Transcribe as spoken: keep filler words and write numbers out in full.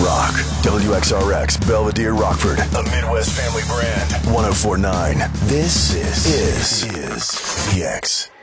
rock. W X R X, Belvedere, Rockford. A Midwest family brand. one oh four point nine. This is, is, is V X.